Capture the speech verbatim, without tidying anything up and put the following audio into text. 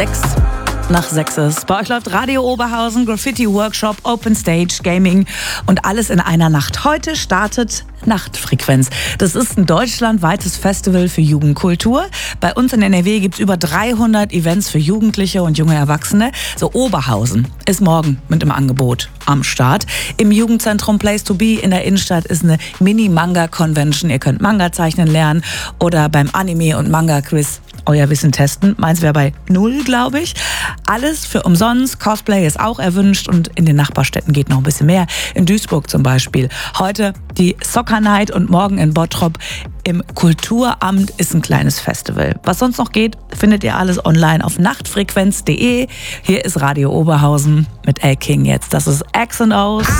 Sechs nach sechs ist. Bei euch läuft Radio Oberhausen, Graffiti Workshop, Open Stage, Gaming und alles in einer Nacht. Heute startet Nachtfrequenz. Das ist ein deutschlandweites Festival für Jugendkultur. Bei uns in N R W gibt es über dreihundert Events für Jugendliche und junge Erwachsene. So, Oberhausen ist morgen mit im Angebot am Start. Im Jugendzentrum Place to Be in der Innenstadt ist eine Mini-Manga-Convention. Ihr könnt Manga zeichnen lernen oder beim Anime- und Manga-Quiz euer Wissen testen. Meins wäre bei null, glaube ich. Alles für umsonst. Cosplay ist auch erwünscht und in den Nachbarstädten geht noch ein bisschen mehr. In Duisburg zum Beispiel. Heute die Soccer Night und morgen in Bottrop im Kulturamt ist ein kleines Festival. Was sonst noch geht, findet ihr alles online auf nachtfrequenz punkt de. Hier ist Radio Oberhausen mit L. King jetzt. Das ist X and O's.